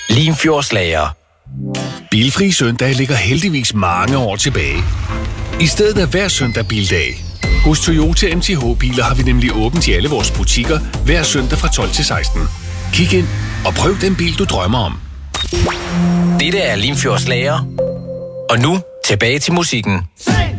Limfjordslager. Bilfri søndag ligger heldigvis mange år tilbage. I stedet er hver søndag bildag. Hos Toyota MTH Biler har vi nemlig åbent i alle vores butikker hver søndag fra 12 til 16. Kig ind og prøv den bil, du drømmer om. Dette er Limfjordslager. Og nu tilbage til musikken.